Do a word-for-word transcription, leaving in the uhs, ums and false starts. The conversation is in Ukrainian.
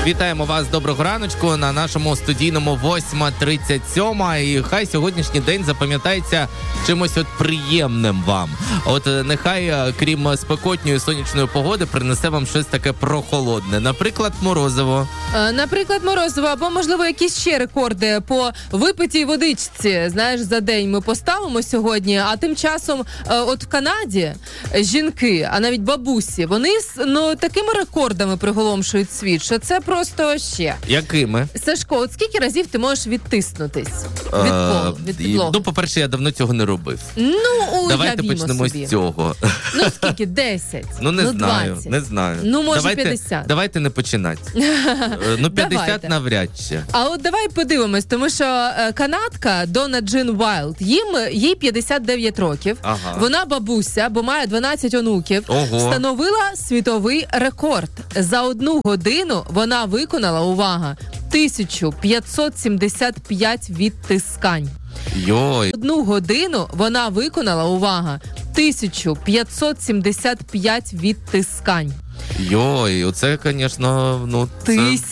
Вітаємо вас, доброго раночку, на нашому студійному восьма тридцять сім. І хай сьогоднішній день запам'ятається чимось от приємним вам. От нехай, крім спекотньої сонячної погоди, принесе вам щось таке прохолодне. Наприклад, морозиво. Е, наприклад, морозиво, або, можливо, якісь ще рекорди по випитій водичці. Знаєш, за день ми поставимо сьогодні, а тим часом е, от в Канаді жінки, а навіть бабусі, вони ну, такими рекордами приголомшують світ, що це просто ще. Якими? Сашко, от скільки разів ти можеш відтиснутись від полу, від підлоги? Ну, по-перше, я давно цього не робив. Ну, Давайте почнемо собі. з цього. Ну, скільки? десять? Ну, не ну, знаю, двадцять. не знаю. Ну, може, давайте, п'ятдесят. Давайте не починати. Ну, п'ятдесят Давайте. навряд чи. А от давай подивимось, тому що е, канадка Дона Джин Вайлд, їм, їй п'ятдесят дев'ять років, Ага. вона бабуся, бо має дванадцять онуків, Ого. встановила світовий рекорд. За одну годину вона виконала, увага, тисячу п'ятсот сімдесят п'ять відтискань. Йой. Одну годину вона виконала, увага, тисячу п'ятсот сімдесят п'ять відтискань. Йой, оце, звісно, ну, це...